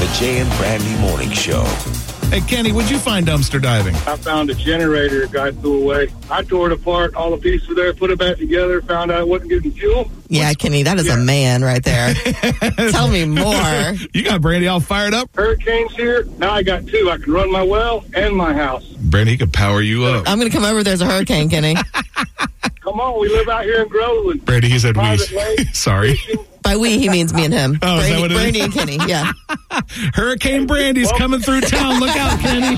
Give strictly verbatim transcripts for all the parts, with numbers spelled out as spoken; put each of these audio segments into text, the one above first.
The Jay and Brandy Morning Show. Hey, Kenny, what'd you find dumpster diving? I found a generator a guy threw away. I tore it apart, all the pieces there, put it back together, found out I wasn't getting fuel. Yeah, What's, Kenny, that is yeah. a man right there. Tell me more. You got Brandy all fired up? Hurricanes here. Now I got two. I can run my well and my house. Brandy, he could power you up. I'm going to come over if there's a hurricane, Kenny. Come on, we live out here in Groveland. Brandy, he said we. Private lake, Sorry. fishing. By we, he means me and him. Oh, is that Brandy, what it is? Brandy and Kenny, yeah. Hurricane Brandy's coming through town. Look out, Kenny.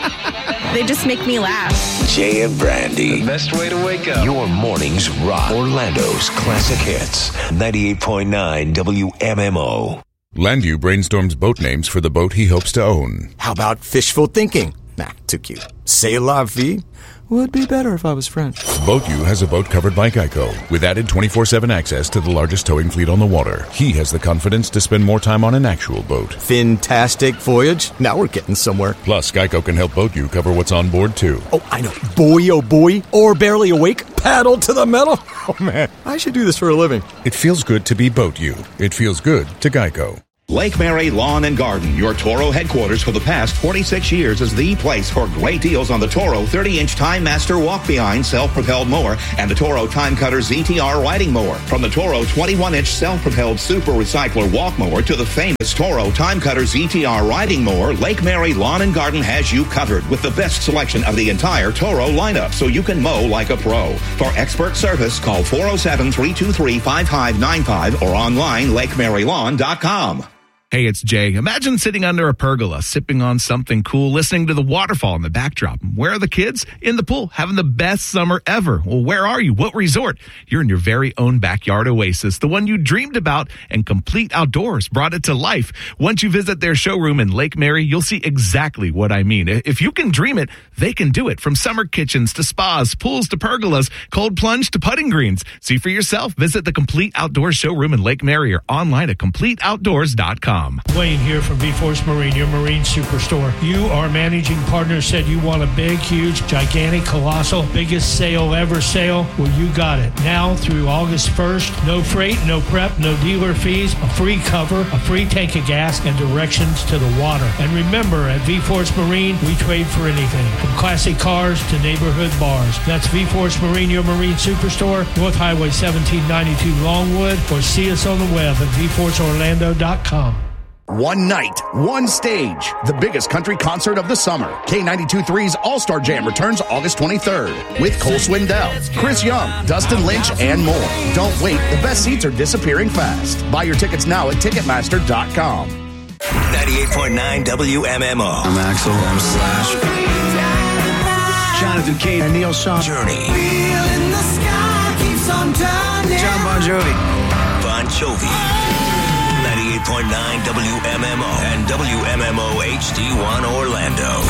They just make me laugh. Jay and Brandy. The best way to wake up. Your mornings rock. Orlando's classic hits. ninety-eight point nine W M M O. Landview brainstorms boat names for the boat he hopes to own. How about fishful thinking? Nah, too cute. C'est la vie. Would be better if I was French. BoatU has a boat covered by Geico. With added twenty-four seven access to the largest towing fleet on the water, he has the confidence to spend more time on an actual boat. Fantastic voyage. Now we're getting somewhere. Plus, Geico can help BoatU cover what's on board, too. Oh, I know. Boy, oh boy. Or barely awake. Paddle to the metal. Oh, man. I should do this for a living. It feels good to be BoatU. It feels good to Geico. Lake Mary Lawn and Garden, your Toro headquarters for the past forty-six years, is the place for great deals on the Toro thirty-inch Time Master walk-behind self-propelled mower and the Toro Time Cutter Z T R riding mower. From the Toro twenty-one inch self-propelled Super Recycler walk mower to the famous Toro Time Cutter Z T R riding mower, Lake Mary Lawn and Garden has you covered with the best selection of the entire Toro lineup, so you can mow like a pro. For expert service, call four oh seven, three two three, five five nine five or online lake mary lawn dot com. Hey, it's Jay. Imagine sitting under a pergola, sipping on something cool, listening to the waterfall in the backdrop. Where are the kids? In the pool, having the best summer ever. Well, where are you? What resort? You're in your very own backyard oasis, the one you dreamed about, and Complete Outdoors brought it to life. Once you visit their showroom in Lake Mary, you'll see exactly what I mean. If you can dream it, they can do it. From summer kitchens to spas, pools to pergolas, cold plunge to putting greens. See for yourself. Visit the Complete Outdoors showroom in Lake Mary or online at complete outdoors dot com. Wayne here from V-Force Marine, your marine superstore. You, our managing partner, said you want a big, huge, gigantic, colossal, biggest sale ever sale. Well, you got it. Now through August first, no freight, no prep, no dealer fees, a free cover, a free tank of gas, and directions to the water. And remember, at V-Force Marine, we trade for anything, from classic cars to neighborhood bars. That's V-Force Marine, your marine superstore, North Highway seventeen ninety-two Longwood, or see us on the web at v force orlando dot com. One night, one stage, the biggest country concert of the summer. K ninety-two point three's All-Star Jam returns August twenty-third with Cole Swindell, Chris Young, Dustin Lynch, and more. Don't wait, the best seats are disappearing fast. Buy your tickets now at ticketmaster dot com. ninety-eight point nine W M M O. I'm Axel. I'm Slash. Jonathan Cain and Neil Sean. Journey. John Bon Jovi. Bon Jovi. ninety-eight point nine W M M O and W M M O H D one Orlando.